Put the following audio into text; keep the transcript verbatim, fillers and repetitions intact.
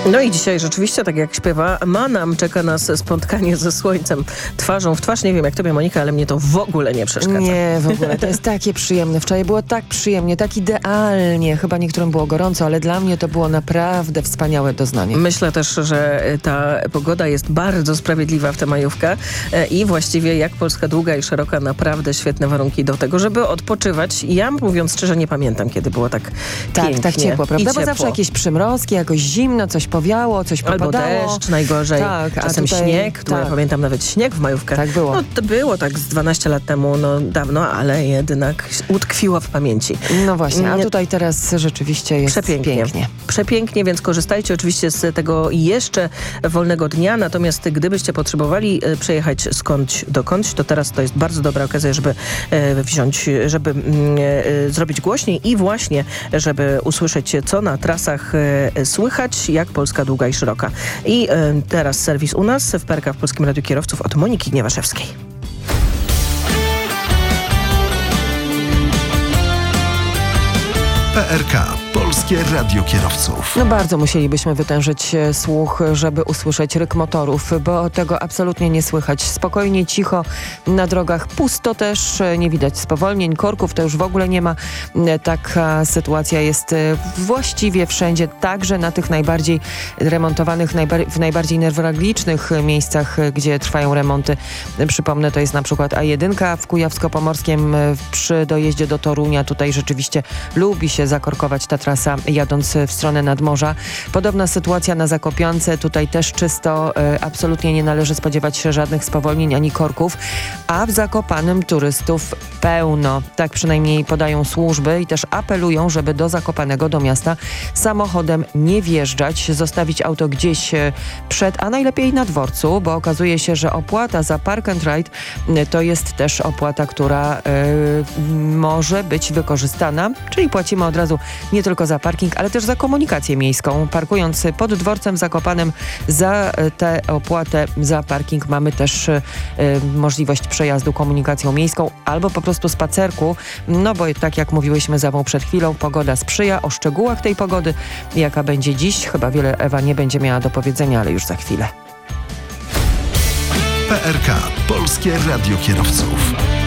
No i dzisiaj rzeczywiście, tak jak śpiewa Manam, czeka nas spotkanie ze słońcem twarzą w twarz. Nie wiem jak tobie, Monika, ale mnie to w ogóle nie przeszkadza. Nie, w ogóle. To jest takie przyjemne. Wczoraj było tak przyjemnie, tak idealnie. Chyba niektórym było gorąco, ale dla mnie to było naprawdę wspaniałe doznanie. Myślę też, że ta pogoda jest bardzo sprawiedliwa w tę majówkę i właściwie jak Polska długa i szeroka, naprawdę świetne warunki do tego, żeby odpoczywać. Ja, mówiąc szczerze, nie pamiętam, kiedy było tak Tak, pięknie tak ciepło, prawda? ciepło. Bo zawsze jakieś przymrozki, jakoś zimno, coś powiało, coś popadało. Albo deszcz, najgorzej. Tak, a Czasem tutaj, śnieg, tu tak. ja pamiętam nawet śnieg w majówkę. Tak było. No to było tak z dwanaście lat temu, no dawno, ale jednak utkwiło w pamięci. No właśnie, a Nie- tutaj teraz rzeczywiście jest Przepięknie. pięknie. Przepięknie, więc korzystajcie oczywiście z tego jeszcze wolnego dnia, natomiast gdybyście potrzebowali e, przejechać skądś dokądś, to teraz to jest bardzo dobra okazja, żeby e, wziąć, żeby mm, e, zrobić głośniej i właśnie, żeby usłyszeć, co na trasach e, słychać, jak Polska długa i szeroka. I e, teraz serwis u nas w P R K w Polskim Radiu Kierowców od Moniki Gniewaszewskiej. P R K. Polskie Radio Kierowców. No bardzo musielibyśmy wytężyć e, słuch, żeby usłyszeć ryk motorów, bo tego absolutnie nie słychać. Spokojnie, cicho na drogach, pusto też, e, nie widać spowolnień, korków to już w ogóle nie ma. E, Taka sytuacja jest e, właściwie wszędzie, także na tych najbardziej remontowanych, najbar- w najbardziej newralgicznych miejscach, e, gdzie trwają remonty. E, Przypomnę, to jest na przykład A jeden w Kujawsko-Pomorskiem e, przy dojeździe do Torunia. Tutaj rzeczywiście lubi się zakorkować ta trasa jadąc w stronę nadmorza. Podobna sytuacja na Zakopiance. Tutaj też czysto, e, absolutnie nie należy spodziewać się żadnych spowolnień ani korków, a w Zakopanem turystów pełno. Tak przynajmniej podają służby i też apelują, żeby do Zakopanego, do miasta samochodem nie wjeżdżać, zostawić auto gdzieś e, przed, a najlepiej na dworcu, bo okazuje się, że opłata za park and ride e, to jest też opłata, która e, może być wykorzystana, czyli płacimy od razu nie tylko za parking, ale też za komunikację miejską. Parkując pod dworcem Zakopanem za tę opłatę za parking mamy też y, możliwość przejazdu komunikacją miejską albo po prostu spacerku, no bo tak jak mówiłyśmy za mną przed chwilą, pogoda sprzyja. O szczegółach tej pogody, jaka będzie dziś, chyba wiele Ewa nie będzie miała do powiedzenia, ale już za chwilę. P R K. Polskie Radio Kierowców.